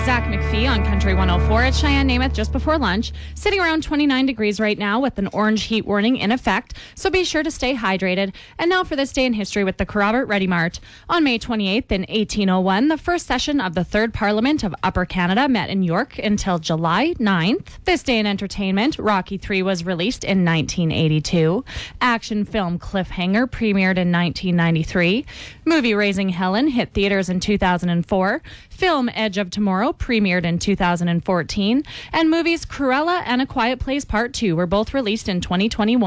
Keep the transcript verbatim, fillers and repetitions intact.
Zach McPhee on Country one oh four at Cheyenne Namath just before lunch. Sitting around twenty-nine degrees right now with an orange heat warning in effect, so be sure to stay hydrated. And now for this day in history with the Kerrobert Ready Mart. On May twenty-eighth in eighteen oh one, the first session of the Third Parliament of Upper Canada met in York until July ninth. This day in entertainment, Rocky three was released in nineteen eighty-two. Action film Cliffhanger premiered in nineteen ninety-three. Movie Raising Helen hit theaters in two thousand four. Film Edge of Tomorrow premiered in two thousand fourteen. And movies Cruella and A Quiet Place Part two were both released in twenty twenty-one.